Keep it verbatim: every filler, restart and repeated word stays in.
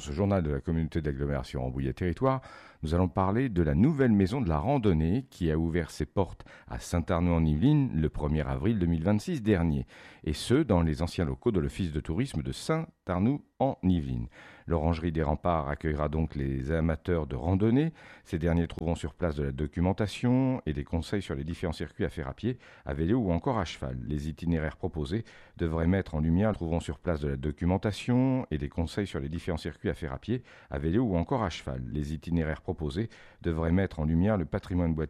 ce journal de la communauté d'agglomération Rambouillet Territoire, nous allons parler de la nouvelle maison de la randonnée qui a ouvert ses portes à Saint-Arnoult-en-Yvelines le premier avril deux mille vingt-six dernier, et ce, dans les anciens locaux de l'Office de tourisme de Saint-Arnoult-en-Yvelines. L'Orangerie des Remparts accueillera donc les amateurs de randonnée. Ces derniers trouveront sur place de la documentation et des conseils sur les différents circuits à faire à pied, à vélo ou encore à cheval. Les itinéraires proposés devraient mettre en lumière, trouveront sur place de la documentation et des conseils sur les différents circuits à faire à pied, à vélo ou encore à cheval. Les itinéraires proposés devraient mettre en lumière le patrimoine